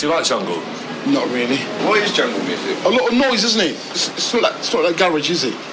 Do you like jungle? Not really. What is jungle music? A lot of noise, isn't it? It's not like garage, is it?